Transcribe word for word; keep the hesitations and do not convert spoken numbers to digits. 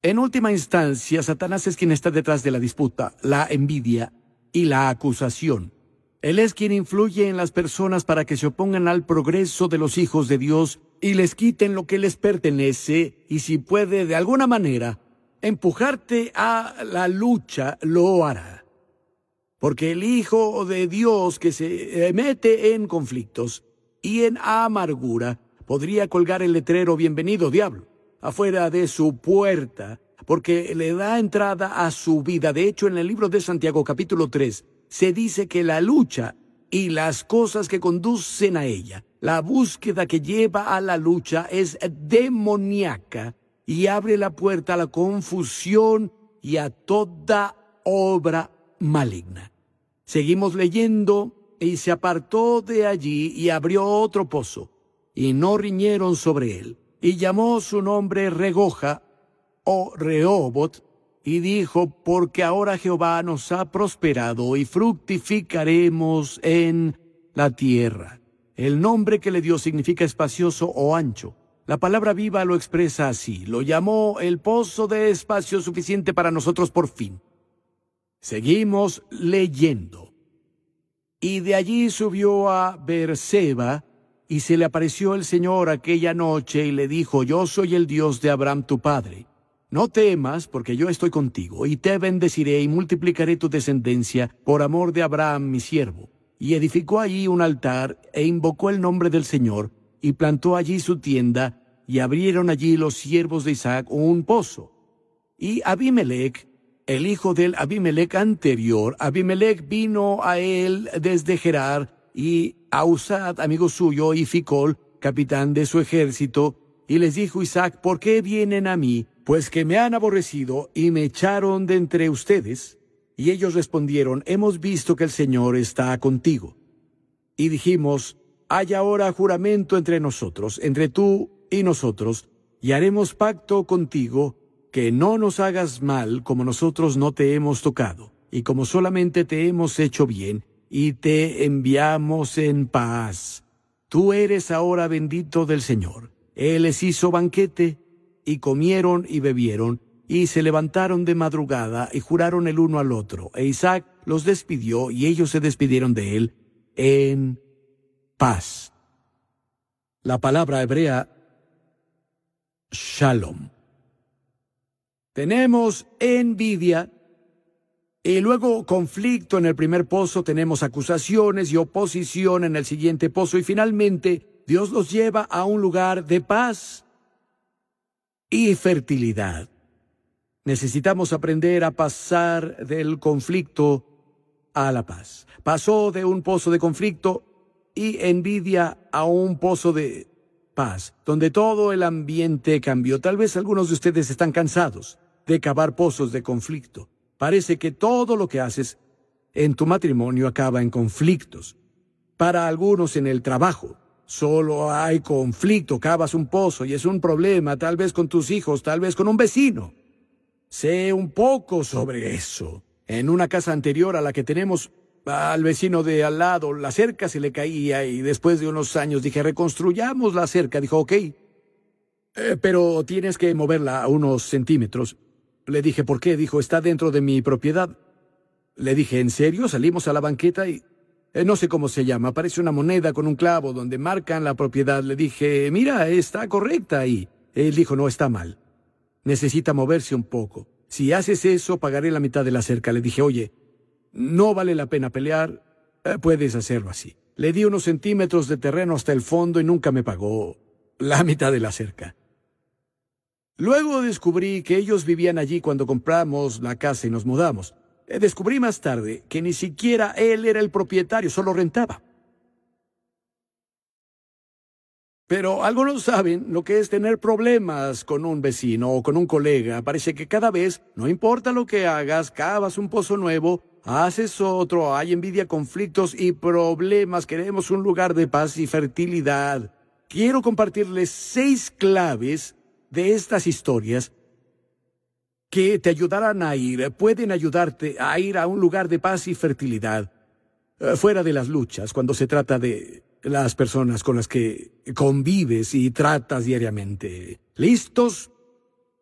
En última instancia, Satanás es quien está detrás de la disputa, la envidia y la acusación. Él es quien influye en las personas para que se opongan al progreso de los hijos de Dios y les quiten lo que les pertenece, y si puede de alguna manera empujarte a la lucha, lo hará. Porque el Hijo de Dios que se mete en conflictos y en amargura podría colgar el letrero "Bienvenido, diablo", afuera de su puerta, porque le da entrada a su vida. De hecho, en el libro de Santiago, capítulo tres, se dice que la lucha y las cosas que conducen a ella, la búsqueda que lleva a la lucha, es demoníaca y abre la puerta a la confusión y a toda obra maligna. Seguimos leyendo: y se apartó de allí y abrió otro pozo, y no riñeron sobre él, y llamó su nombre Regoja o Rehobot, y dijo: porque ahora Jehová nos ha prosperado y fructificaremos en la tierra. El nombre que le dio significa espacioso o ancho. La palabra viva lo expresa así: lo llamó el pozo de espacio suficiente para nosotros por fin. Seguimos leyendo. Y de allí subió a Beerseba, y se le apareció el Señor aquella noche y le dijo: yo soy el Dios de Abraham tu padre. No temas, porque yo estoy contigo, y te bendeciré y multiplicaré tu descendencia por amor de Abraham mi siervo. Y edificó allí un altar, e invocó el nombre del Señor, y plantó allí su tienda, y abrieron allí los siervos de Isaac un pozo. Y Abimelech, el hijo del Abimelech anterior, Abimelech vino a él desde Gerar, y a Usad, amigo suyo, y Ficol, capitán de su ejército, y les dijo Isaac: ¿por qué vienen a mí? Pues que me han aborrecido y me echaron de entre ustedes. Y ellos respondieron: hemos visto que el Señor está contigo. Y dijimos: hay ahora juramento entre nosotros, entre tú y nosotros, y haremos pacto contigo, que no nos hagas mal como nosotros no te hemos tocado, y como solamente te hemos hecho bien, y te enviamos en paz. Tú eres ahora bendito del Señor. Él les hizo banquete, y comieron y bebieron, y se levantaron de madrugada, y juraron el uno al otro. E Isaac los despidió, y ellos se despidieron de él en paz. La palabra hebrea Shalom. Tenemos envidia, y luego conflicto en el primer pozo, tenemos acusaciones y oposición en el siguiente pozo, y finalmente Dios los lleva a un lugar de paz y fertilidad. Necesitamos aprender a pasar del conflicto a la paz. Pasó de un pozo de conflicto y envidia a un pozo de paz, donde todo el ambiente cambió. Tal vez algunos de ustedes están cansados de cavar pozos de conflicto. Parece que todo lo que haces en tu matrimonio acaba en conflictos. Para algunos en el trabajo, solo hay conflicto. Cavas un pozo y es un problema, tal vez con tus hijos, tal vez con un vecino. Sé un poco sobre eso. En una casa anterior a la que tenemos, al vecino de al lado, la cerca se le caía, y después de unos años dije: reconstruyamos la cerca. Dijo: ok, eh, pero tienes que moverla a unos centímetros. Le dije: ¿por qué? Dijo: está dentro de mi propiedad. Le dije: ¿en serio? Salimos a la banqueta y eh, no sé cómo se llama, parece una moneda con un clavo donde marcan la propiedad. Le dije: mira, está correcta ahí. Él dijo: no, está mal. Necesita moverse un poco. Si haces eso, pagaré la mitad de la cerca. Le dije: oye, no vale la pena pelear, eh, puedes hacerlo así. Le di unos centímetros de terreno hasta el fondo y nunca me pagó la mitad de la cerca. Luego descubrí que ellos vivían allí cuando compramos la casa y nos mudamos. Eh, descubrí más tarde que ni siquiera él era el propietario, solo rentaba. Pero algunos saben lo que es tener problemas con un vecino o con un colega. Parece que cada vez, no importa lo que hagas, cavas un pozo nuevo, haces otro, hay envidia, conflictos y problemas. Queremos un lugar de paz y fertilidad. Quiero compartirles seis claves de estas historias que te ayudarán a ir, pueden ayudarte a ir a un lugar de paz y fertilidad, fuera de las luchas, cuando se trata de las personas con las que convives y tratas diariamente. ¿Listos?